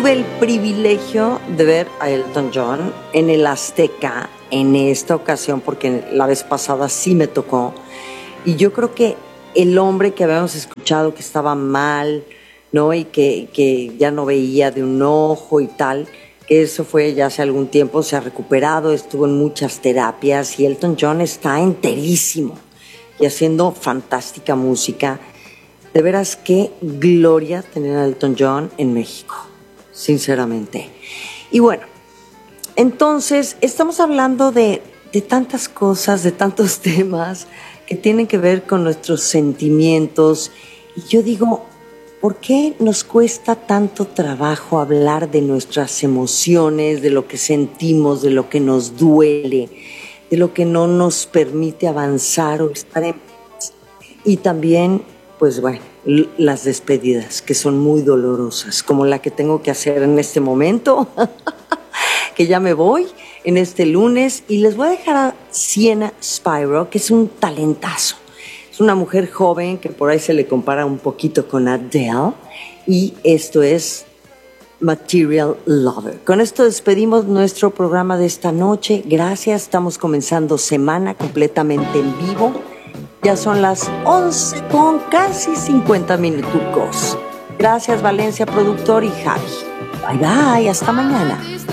tuve el privilegio de ver a Elton John en el Azteca en esta ocasión, porque la vez pasada sí me tocó. Y yo creo que el hombre que habíamos escuchado que estaba mal, ¿no? Y que ya no veía de un ojo y tal, que eso fue ya hace algún tiempo, se ha recuperado, estuvo en muchas terapias y Elton John está enterísimo y haciendo fantástica música. De veras, qué gloria tener a Elton John en México, sinceramente. Y bueno, entonces estamos hablando de tantas cosas, de tantos temas que tienen que ver con nuestros sentimientos. Y yo digo, ¿por qué nos cuesta tanto trabajo hablar de nuestras emociones, de lo que sentimos, de lo que nos duele, de lo que no nos permite avanzar o estar en paz? Y también, pues bueno, las despedidas, que son muy dolorosas, como la que tengo que hacer en este momento, que ya me voy en este lunes, y les voy a dejar a Sienna Spiro, que es un talentazo. Es una mujer joven que por ahí se le compara un poquito con Adele, y esto es Material Lover. Con esto despedimos nuestro programa de esta noche. Gracias, estamos comenzando semana completamente en vivo. Ya son las 11 con casi 50 minutos. Gracias, Valencia, productor, y Javi. Bye bye, hasta mañana.